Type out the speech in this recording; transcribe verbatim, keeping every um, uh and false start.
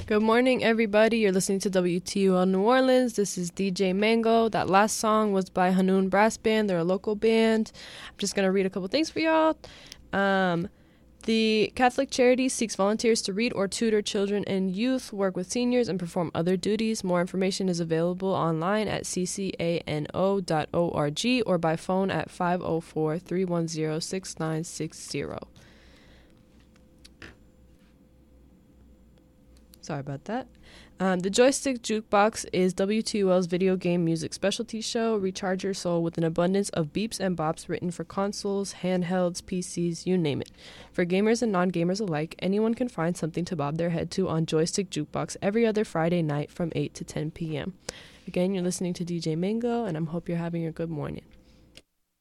Good morning, everybody. You're listening to W T U L New Orleans. This is D J Mango. That last song was by Hanoun Brass Band. They're a local band. I'm just going to read a couple things for y'all. Um, the Catholic Charity seeks volunteers to read or tutor children and youth, work with seniors, and perform other duties. More information is available online at c c a n o dot org or by phone at five oh four, three one zero, six nine six zero. Sorry about that. Um, the Joystick Jukebox is W T U L's video game music specialty show. Recharge your soul with an abundance of beeps and bops written for consoles, handhelds, P Cs, you name it. For gamers and non-gamers alike, anyone can find something to bob their head to on Joystick Jukebox every other Friday night from eight to ten p.m. Again, you're listening to D J Mango, and I hope you're having a good morning.